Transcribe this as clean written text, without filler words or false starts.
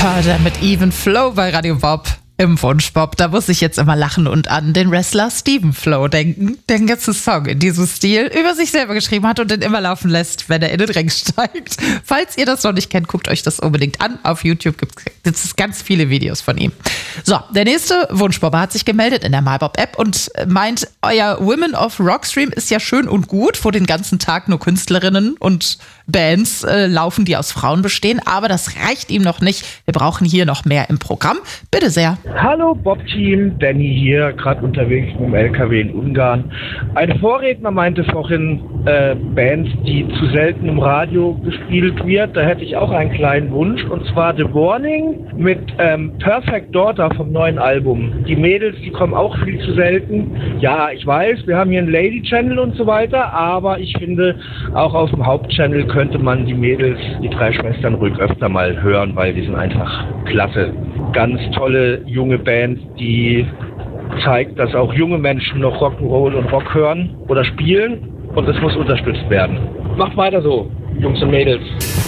Murder mit Even Flow bei Radio Bob im Wunschbob. Da muss ich jetzt immer lachen und an den Wrestler Stephen Flow denken, der einen ganzen Song in diesem Stil über sich selber geschrieben hat und den immer laufen lässt, wenn er in den Ring steigt. Falls ihr das noch nicht kennt, guckt euch das unbedingt an. Auf YouTube gibt es ganz viele Videos von ihm. So, der nächste Wunschbobber hat sich gemeldet in der MyBob-App und meint, euer Women of Rockstream ist ja schön und gut, wo den ganzen Tag nur Künstlerinnen und Bands laufen, die aus Frauen bestehen, aber das reicht ihm noch nicht. Wir brauchen hier noch mehr im Programm. Bitte sehr. Hallo Bob-Team, Danny hier, gerade unterwegs mit dem LKW in Ungarn. Ein Vorredner meinte vorhin Bands, die zu selten im Radio gespielt wird. Da hätte ich auch einen kleinen Wunsch, und zwar The Warning mit Perfect Daughter vom neuen Album. Die Mädels, die kommen auch viel zu selten. Ja, ich weiß, wir haben hier einen Lady-Channel und so weiter, aber ich finde, auch auf dem Hauptchannel könnte man die Mädels, die drei Schwestern, ruhig öfter mal hören, weil die sind einfach klasse. Ganz tolle junge Band, die zeigt, dass auch junge Menschen noch Rock'n'Roll und Rock hören oder spielen, und das muss unterstützt werden. Macht weiter so, Jungs und Mädels.